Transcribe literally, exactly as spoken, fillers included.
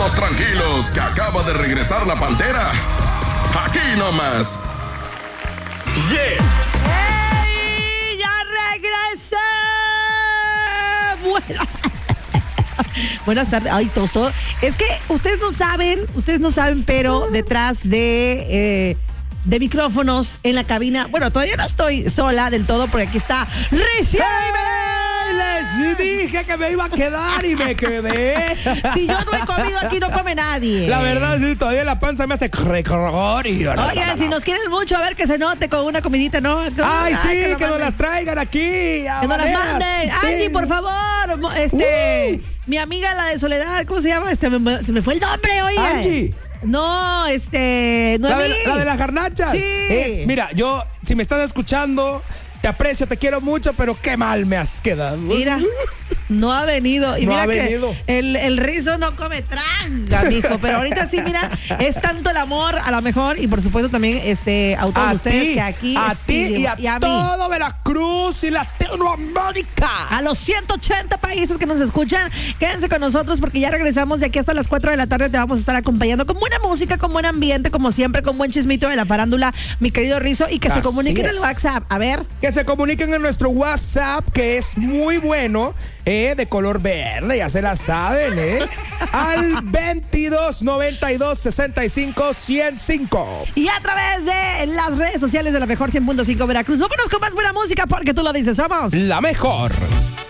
más tranquilos, que acaba de regresar la Pantera. Aquí nomás. Yeah. ¡Ey! ¡Ya regresé! Bueno. Buenas tardes. Ay, Tosto. Es que ustedes no saben, ustedes no saben, pero detrás de... Eh, de micrófonos en la cabina. Bueno, todavía no estoy sola del todo, porque aquí está Recién. Les dije que me iba a quedar y me quedé. Si yo no he comido, aquí no come nadie. La verdad, sí, todavía la panza me hace recordar. Oigan, si nos quieren mucho, a ver que se note con una comidita, ¿no? Con... Ay, sí, Ay, que, que nos las traigan aquí. Que nos las manden. Sí. Angie, por favor. Este, uh. Mi amiga, la de Soledad, ¿cómo se llama? Este, me, se me fue el nombre, oye. Angie. No, este, no la, de, la de las garnachas. Sí. Es, mira, yo, si me estás escuchando, te aprecio, te quiero mucho, pero qué mal me has quedado. Mira, no ha venido. Y no mira ha que venido. El, el rizo no come tranga, mijo. Pero ahorita sí, mira, es tanto el amor, a lo mejor, y por supuesto también este, a todos a ustedes ti, que aquí. A sí, ti y a, y a todo mí. Veracruz y Latinoamérica. A los ciento ochenta países que nos escuchan, quédense con nosotros porque ya regresamos de aquí hasta las cuatro de la tarde. Te vamos a estar acompañando con buena música, con buen ambiente, como siempre, con buen chismito de la farándula, mi querido Rizo, y que Así se comuniquen es. en el WhatsApp. A ver. Que se comuniquen en nuestro WhatsApp, que es muy bueno, eh, de color verde, ya se la saben, ¿eh? Al veintidós noventa y dos sesenta y cinco ciento cinco. Y a través de las redes sociales de la mejor cien punto cinco Veracruz. Vámonos con más buena música porque tú lo dices, somos la mejor.